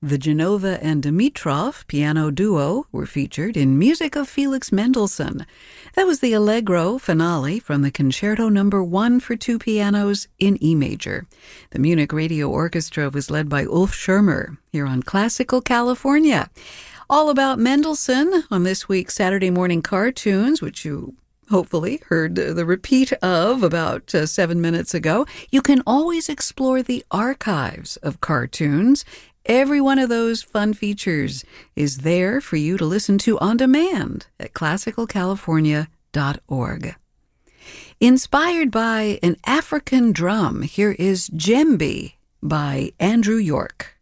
The Genova and Dimitrov piano duo were featured in music of Felix Mendelssohn. That was the Allegro finale from the Concerto No. 1 for two pianos in E major. The Munich Radio Orchestra was led by Ulf Schirmer here on Classical California. All about Mendelssohn on this week's Saturday Morning Cartoons, which you hopefully heard the repeat of about 7 minutes ago. You can always explore the archives of cartoons. Every one of those fun features is there for you to listen to on demand at classicalcalifornia.org. Inspired by an African drum, here is Djembe by Andrew York.